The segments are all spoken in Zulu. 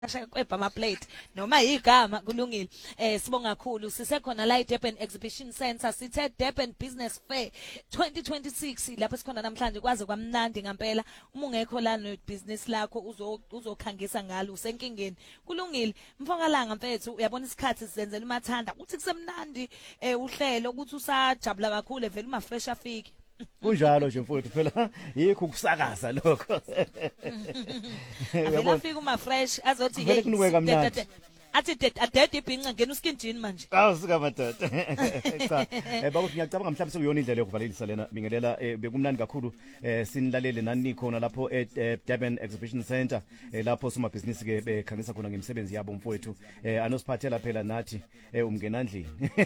kwebha ama plate noma igama kulungile sibonga kakhulu sisekhona la eDurban Exhibition Center sithe Durban Business Fair 2026 lapho sikhona namhlanje kwaze kwamnandi ngempela uma ungekho la no business lakho uzokhangisa ngalo usenkingeni kulungile mfokalanga mfethu uyabona isikhathi sizenzela umathanda uthi kusemnandi uhlelo ukuthi usajabula kakhulu vele uma fresh afike kunjalo nje mfowethu phela yikho ukusakaza lokho uyabona afika uma fresh azothi vele kunuke kamnandi athi adede ibhinqa ngena uskindini manje awusika madoda cha bakuthi ngiyacabanga mhlawumbe sekuyona indlela yokuvalelisa lena bingelela bekumnandi kakhulu sinilalele nani khona lapho Durban Exhibition Center lapho somabhizinisi ke bekhangisa khona ngemisebenzi yabo mfowethu anosiphathela phela nathi umngenandlini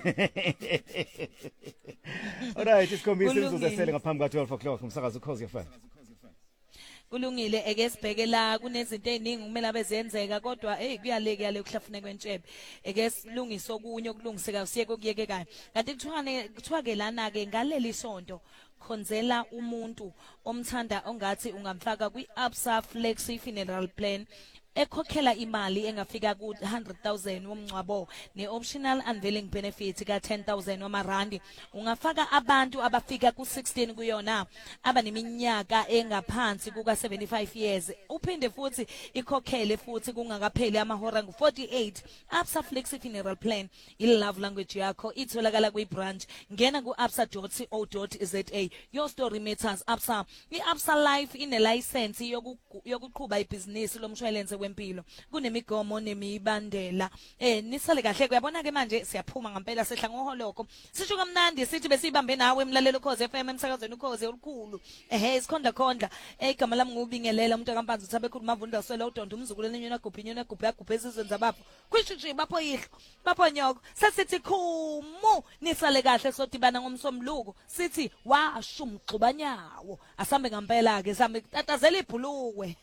alright isikhombisa sizosele ngaphambi ka 12 o'clock umsakazo ukhozi FM kulungile eke sibheke la kunezinto eziningi kumele abezenzeka kodwa kuyale kuhlafune kwentshebe eke silungisa okunye okulungiseka siye kokuyeke kanye kanti kuthiwa ke lana ke ngaleli sonto khonzela umuntu omthanda ongathi ungamfaka kwi-Absa Flexi Funeral Plan ekhokhela imali engafika ku 100,000 womncwabo ne-optional unveiling benefit ka 10,000 wamarandi ungafaka abantu abafika ku 16 kuyona abaneminyaka engaphansi kuka 75 years uphinde futhi ikhokhele futhi kungakapheli amahora ngu 48 Absa Flexi Funeral Plan i-love language yakho itholakala kwi-branch ngena ku absa.co.za your story matters Absa i-Absa Life ine license yokuqhuba ibhizinisi lomshwalense wempilo kunemigomo nemibandela nisale kahle kuyabona ke manje siyaphuma ngempela sehla ngoholoko sisho kamnandi sithi besibambe nawe emlalelo Ukhozi FM emsakazweni Ukhozi olukhulu isikhondla igama lami ngubingelela umuntu kaMpanzi uthabe khulu mavunda uswela uDonda umzukulu lenyona gubhe esizweni zabapho kwishishi bapho yihlo bapho nyoko sesithi khumu nisale kahle sodibana ngomsomluko sithi washo umgxubanyawo asambe ngempela ke sambe tatazela ibhulukwe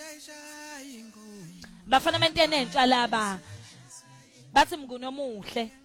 bafana mentene entsha laba bathi mngunomuhle